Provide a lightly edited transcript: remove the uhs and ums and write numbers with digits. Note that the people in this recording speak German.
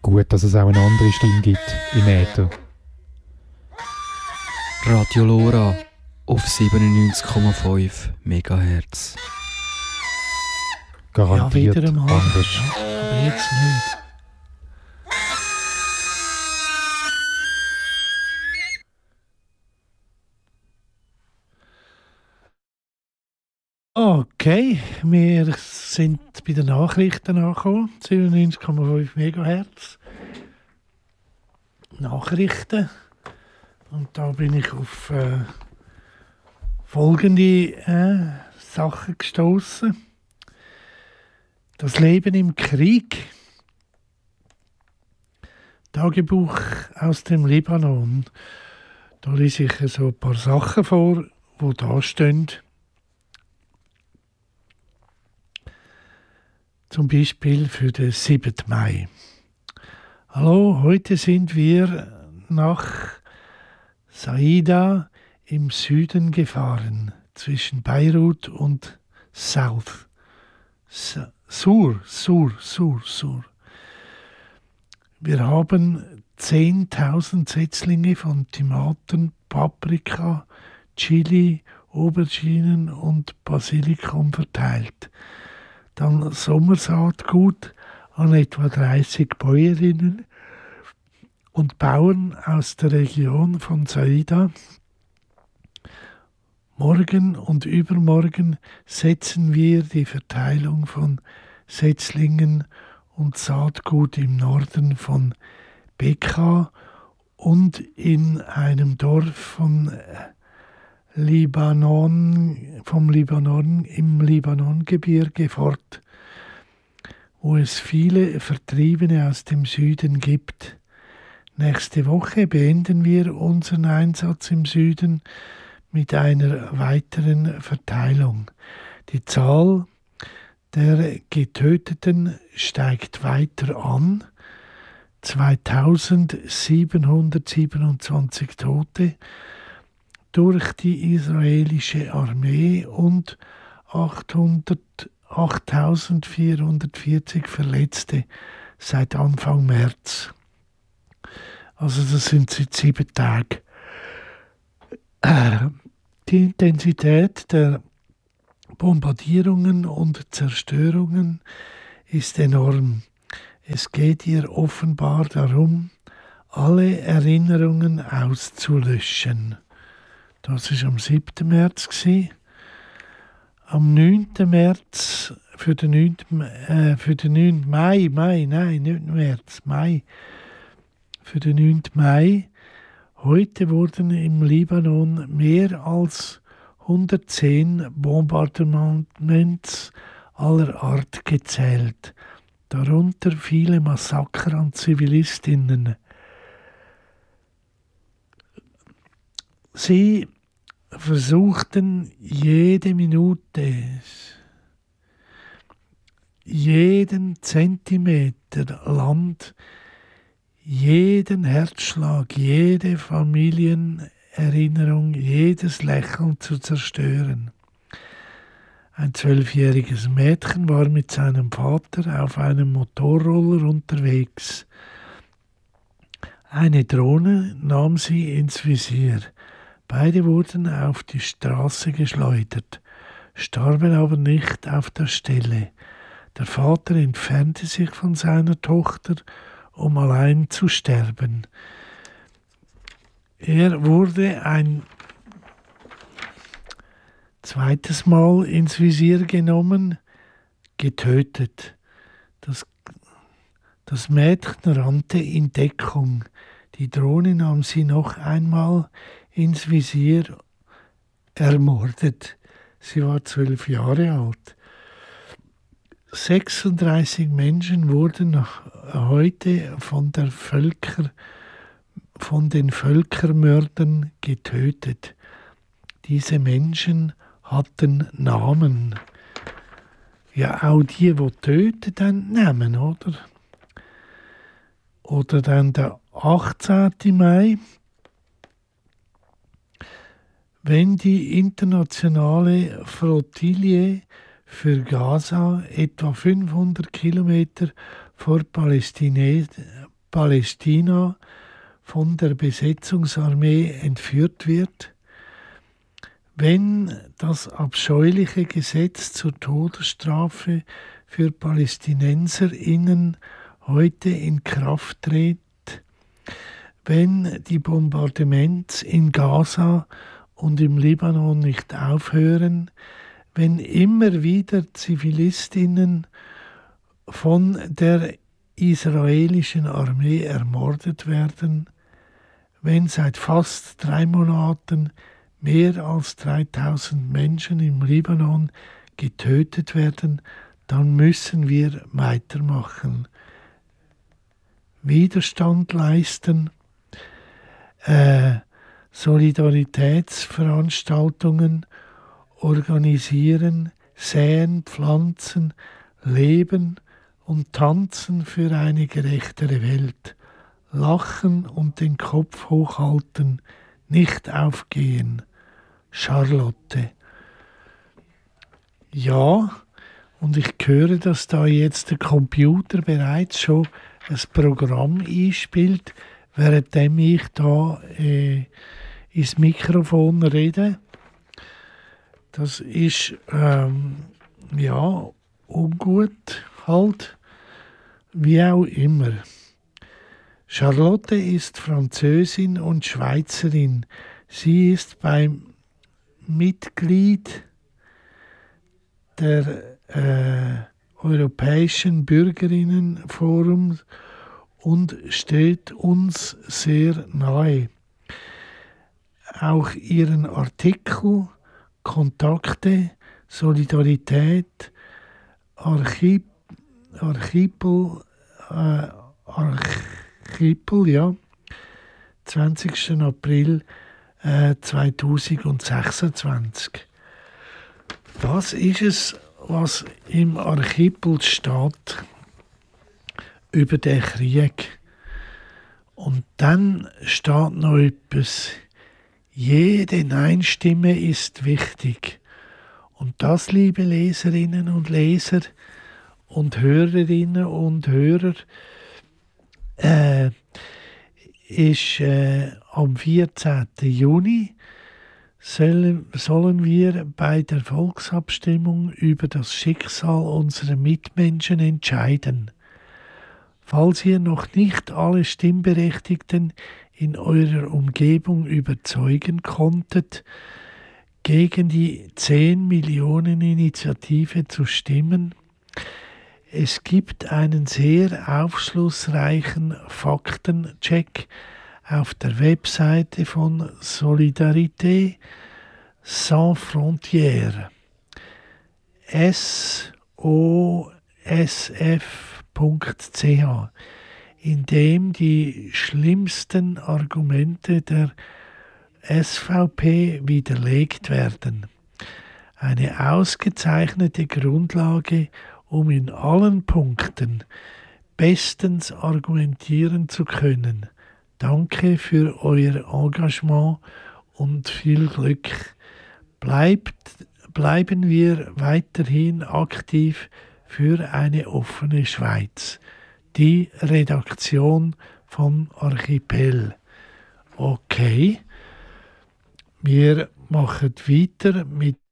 Gut, dass es auch eine andere Stimme gibt im Äther. Radio Lora auf 97,5 MHz. Garantiert ja, wieder einmal. anders. Ja, aber jetzt nicht. Okay, wir sind bei den Nachrichten angekommen, 97,5 MHz. Nachrichten. Und da bin ich auf folgende Sachen gestoßen. Das Leben im Krieg. Tagebuch aus dem Libanon. Da lese ich so ein paar Sachen vor, die da stehen. Zum Beispiel für den 7. Mai. Hallo, heute sind wir nach Saida im Süden gefahren, zwischen Beirut und South. Sur. Wir haben 10.000 Setzlinge von Tomaten, Paprika, Chili, Auberginen und Basilikum verteilt. Dann Sommersaatgut an etwa 30 Bäuerinnen und Bauern aus der Region von Saida. Morgen und übermorgen setzen wir die Verteilung von Setzlingen und Saatgut im Norden von Bekaa und in einem Dorf vom Libanon im Libanongebirge fort, wo es viele Vertriebene aus dem Süden gibt. Nächste Woche beenden wir unseren Einsatz im Süden mit einer weiteren Verteilung. Die Zahl der Getöteten steigt weiter an. 2727 Tote durch die israelische Armee und 8440 Verletzte seit Anfang März. Also das sind seit 7 Tagen. Die Intensität der Bombardierungen und Zerstörungen ist enorm. Es geht hier offenbar darum, alle Erinnerungen auszulöschen. Das war am 7. März. Am 9. März, für den 9. Mai, für den 9. Mai, heute wurden im Libanon mehr als 110 Bombardements aller Art gezählt, darunter viele Massaker an Zivilistinnen. Sie versuchten jede Minute, jeden Zentimeter Land, jeden Herzschlag, jede Familienerinnerung, jedes Lächeln zu zerstören. Ein 12-jähriges Mädchen war mit seinem Vater auf einem Motorroller unterwegs. Eine Drohne nahm sie ins Visier. Beide wurden auf die Straße geschleudert, starben aber nicht auf der Stelle. Der Vater entfernte sich von seiner Tochter, um allein zu sterben. Er wurde ein zweites Mal ins Visier genommen, getötet. Das Mädchen rannte in Deckung. Die Drohne nahm sie noch einmal ins Visier, ermordet. Sie war 12 Jahre alt. 36 Menschen wurden heute von den Völkermördern getötet. Diese Menschen hatten Namen. Ja, auch die töten, haben Namen, oder? Oder dann der 18. Mai, wenn die internationale Flottille für Gaza etwa 500 Kilometer vor Palästina von der Besetzungsarmee entführt wird, wenn das abscheuliche Gesetz zur Todesstrafe für PalästinenserInnen heute in Kraft tritt, wenn die Bombardements in Gaza und im Libanon nicht aufhören, wenn immer wieder ZivilistInnen von der israelischen Armee ermordet werden, wenn seit fast 3 Monaten mehr als 3000 Menschen im Libanon getötet werden, dann müssen wir weitermachen. Widerstand leisten, Solidaritätsveranstaltungen organisieren, säen, pflanzen, leben und tanzen für eine gerechtere Welt, lachen und den Kopf hochhalten, nicht aufgehen. Charlotte. Ja, und ich höre, dass da jetzt der Computer bereits schon ein Programm einspielt, währenddem ich da ins Mikrofon rede. Das ist ja ungut halt, wie auch immer. Charlotte ist Französin und Schweizerin. Sie ist beim Mitglied der Europäischen Bürgerinnenforums und steht uns sehr nahe. Auch ihren Artikel Kontakte, Solidarität, Archipel, ja, 20. April 2026. Das ist es, was im Archipel steht über den Krieg. Und dann steht noch etwas. Jede Nein-Stimme ist wichtig. Und das, liebe Leserinnen und Leser und Hörerinnen und Hörer, ist am 14. Juni sollen wir bei der Volksabstimmung über das Schicksal unserer Mitmenschen entscheiden. Falls ihr noch nicht alle Stimmberechtigten in eurer Umgebung überzeugen konntet, gegen die 10 Millionen Initiative zu stimmen, es gibt einen sehr aufschlussreichen Faktencheck auf der Webseite von Solidarité Sans Frontières, sosf.ch, in dem die schlimmsten Argumente der SVP widerlegt werden. Eine ausgezeichnete Grundlage, um in allen Punkten bestens argumentieren zu können. Danke für euer Engagement und viel Glück. Bleiben wir weiterhin aktiv für eine offene Schweiz. Die Redaktion von Archipel. Okay, wir machen weiter mit